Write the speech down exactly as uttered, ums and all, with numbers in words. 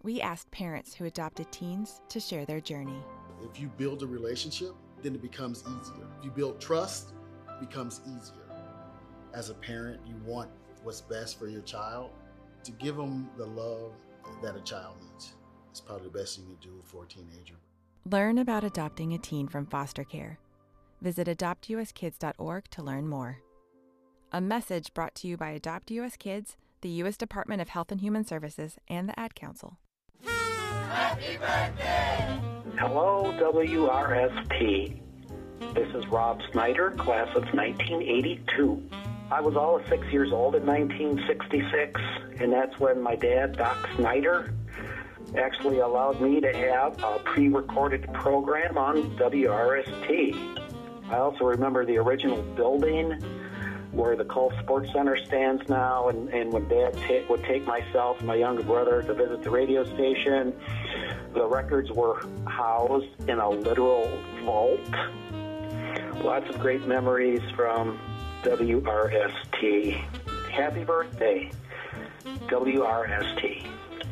we asked parents who adopted teens to share their journey. If you build a relationship, then it becomes easier. If you build trust, it becomes easier. As a parent, you want what's best for your child. To give them the love that a child needs is probably the best thing you can do for a teenager. Learn about adopting a teen from foster care. Visit adopt u s kids dot org to learn more. A message brought to you by Adopt U S Kids, the U S Department of Health and Human Services, and the Ad Council. Happy birthday! Hello, W R S T. This is Rob Snyder, class of nineteen eighty-two. I was all of six years old in nineteen sixty-six, and that's when my dad, Doc Snyder, actually allowed me to have a pre-recorded program on W R S T. I also remember the original building where the Cole Sports Center stands now, and, and when Dad ta- would take myself and my younger brother to visit the radio station, the records were housed in a literal vault. Lots of great memories from W R S T. Happy birthday, W R S T.